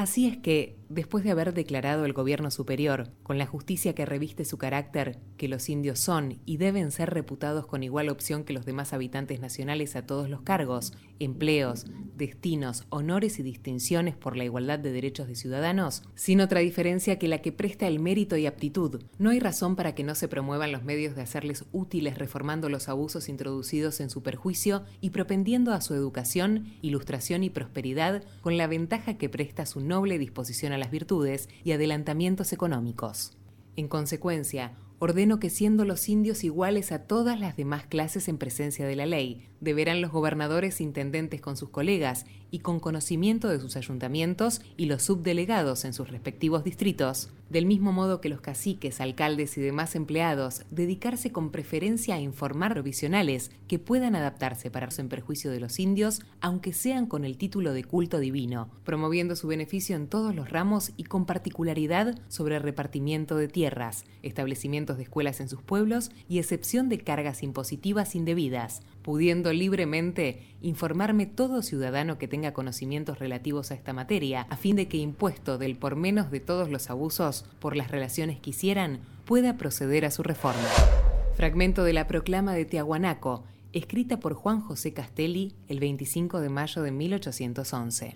Así es que, después de haber declarado el gobierno superior, con la justicia que reviste su carácter, que los indios son y deben ser reputados con igual opción que los demás habitantes nacionales a todos los cargos, empleos, destinos, honores y distinciones por la igualdad de derechos de ciudadanos, sin otra diferencia que la que presta el mérito y aptitud, no hay razón para que no se promuevan los medios de hacerles útiles reformando los abusos introducidos en su perjuicio y propendiendo a su educación, ilustración y prosperidad con la ventaja que presta su noble disposición a las virtudes y adelantamientos económicos. En consecuencia, ordeno que siendo los indios iguales a todas las demás clases en presencia de la ley, deberán los gobernadores e intendentes con sus colegas y con conocimiento de sus ayuntamientos y los subdelegados en sus respectivos distritos, del mismo modo que los caciques, alcaldes y demás empleados, dedicarse con preferencia a informar provisionales que puedan adaptarse para en perjuicio de los indios, aunque sean con el título de culto divino, promoviendo su beneficio en todos los ramos y con particularidad sobre repartimiento de tierras, establecimientos de escuelas en sus pueblos y excepción de cargas impositivas indebidas, pudiendo libremente informarme todo ciudadano que tenga conocimientos relativos a esta materia, a fin de que impuesto del por menos de todos los abusos por las relaciones que hicieran, pueda proceder a su reforma. Fragmento de la proclama de Tiahuanaco, escrita por Juan José Castelli el 25 de mayo de 1811.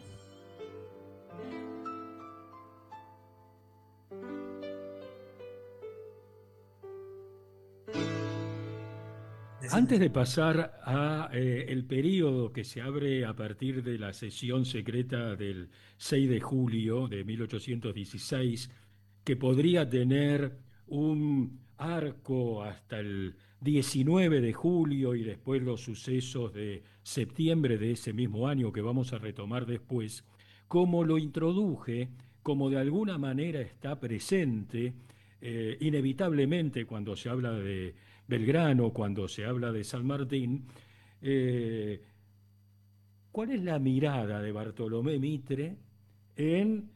Antes de pasar a el periodo que se abre a partir de la sesión secreta del 6 de julio de 1816, que podría tener un arco hasta el 19 de julio y después los sucesos de septiembre de ese mismo año que vamos a retomar después, como lo introduje, como de alguna manera está presente, inevitablemente cuando se habla de Belgrano, cuando se habla de San Martín, eh, ¿cuál es la mirada de Bartolomé Mitre en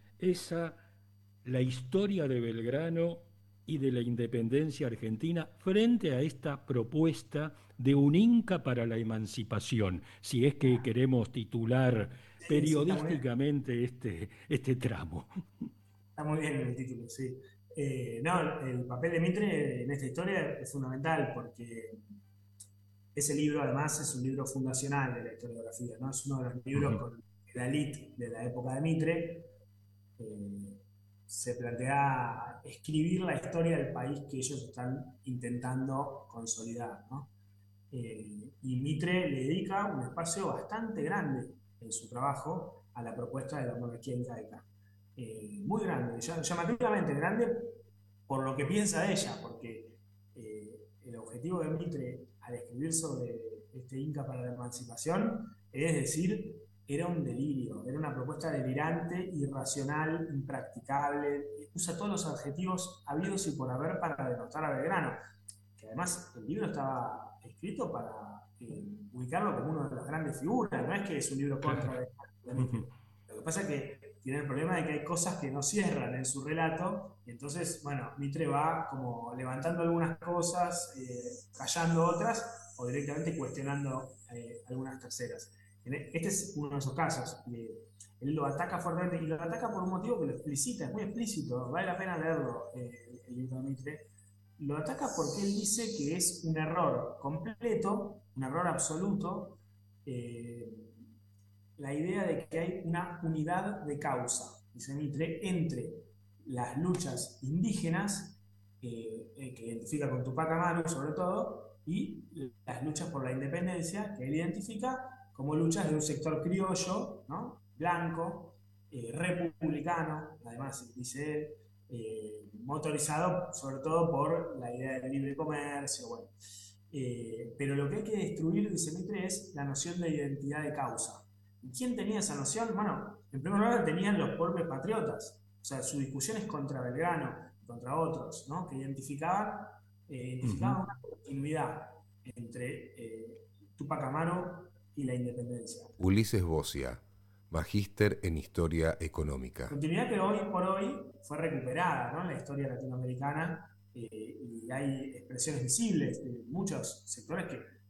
la historia de Belgrano y de la independencia argentina frente a esta propuesta de un Inca para la emancipación, si es que queremos titular Sí, sí, está muy bien. periodísticamente este tramo? Está muy bien el título, sí. No, el papel de Mitre en esta historia es fundamental porque ese libro además es un libro fundacional de la historiografía, ¿no? Es uno de los libros Ujú. con la elite de la época de Mitre. eh, Se plantea escribir la historia del país que ellos están intentando consolidar, ¿no? Y Mitre le dedica un espacio bastante grande en su trabajo a la propuesta de la monarquía incaica. Muy grande, llamativamente grande por lo que piensa de ella, porque el objetivo de Mitre al escribir sobre este Inca para la emancipación es decir, era un delirio, era una propuesta delirante, irracional, impracticable, usa todos los adjetivos habidos y por haber para denotar a Belgrano, que además el libro estaba escrito para ubicarlo como una de las grandes figuras, no es que es un libro Claro. contra de Ujú. Mitre. Lo que pasa es que tiene el problema de que hay cosas que no cierran en su relato, y entonces, bueno, Mitre va como levantando algunas cosas, callando otras, o directamente cuestionando algunas terceras. Este es uno de esos casos. Él lo ataca fuertemente y lo ataca por un motivo que lo explicita, es muy explícito, vale la pena leerlo, el libro de Mitre. Lo ataca porque él dice que es un error completo, un error absoluto, eh, la idea de que hay una unidad de causa, dice Mitre, entre las luchas indígenas, que identifica con Tupac Amaru sobre todo, y las luchas por la independencia, que él identifica como luchas de un sector criollo, ¿no? Blanco, republicano, además dice él, motorizado sobre todo por la idea del libre comercio, bueno. Pero lo que hay que destruir, dice Mitre, es la noción de identidad de causa. ¿Y quién tenía esa noción? Bueno, en primer lugar tenían los propios patriotas. O sea, su discusión es contra Belgrano y contra otros, ¿no? Que Ujú. identificaban una continuidad entre Tupac Amaru y la independencia. Ulises Bocia, magíster en Historia Económica. Continuidad que hoy por hoy fue recuperada, ¿no? En la historia latinoamericana, y hay expresiones visibles de muchos sectores que